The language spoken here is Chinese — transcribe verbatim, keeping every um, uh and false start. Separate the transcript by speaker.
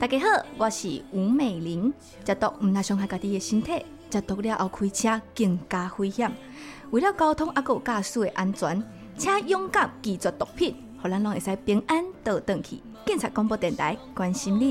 Speaker 1: 大家好，我是吴美玲。食毒毋但伤害家己的身体，食毒了后开车更加危险。为了交通还有驾驶的安全，请勇敢拒绝毒品，互咱拢会使平安倒转去。警察广播电台关心你。